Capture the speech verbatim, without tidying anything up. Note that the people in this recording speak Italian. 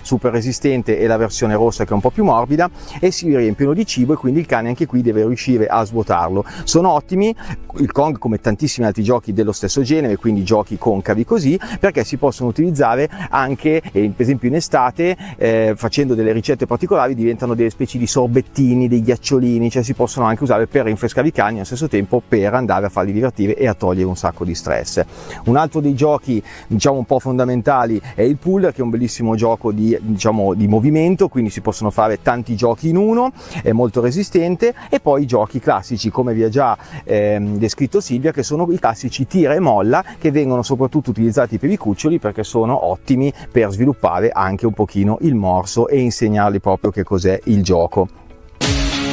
super resistente e la versione rossa che è un po' più morbida, e si riempiono di cibo e quindi il cane anche qui deve riuscire a svuotarlo. Sono ottimi il Kong come tantissimi altri giochi dello stesso genere, quindi giochi concavi così, perché si possono utilizzare anche eh, per esempio in estate, eh, facendo delle ricette particolari diventano delle specie di sorbettini, dei ghiacciolini, cioè si possono anche usare per rinfrescare i cani, allo stesso tempo per andare a farli divertire e a togliere un sacco di stress. Un altro dei giochi diciamo un po' fondamentali è il Puller, che è un bellissimo gioco di, diciamo, di movimento, quindi si possono fare tanti giochi in uno, è molto resistente. E poi i giochi classici, come vi ha già ehm, descritto Silvia, che sono i classici tira e molla, che vengono soprattutto utilizzati per i cuccioli perché sono ottimi per sviluppare anche un pochino il morso e insegnargli proprio che cos'è il gioco.